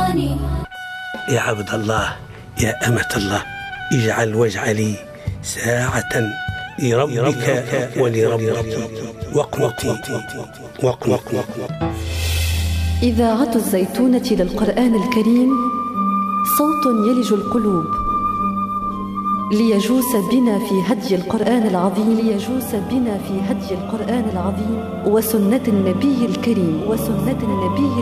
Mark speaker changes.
Speaker 1: الوطن.
Speaker 2: يا عبد الله يا أمة الله، اجعل واجعلي ساعة لربك ولربك واقنطي.
Speaker 3: إذاعة الزيتونة للقرآن الكريم، صوت يلج القلوب ليجوس بنا في هدي القرآن العظيم وسنة النبي الكريم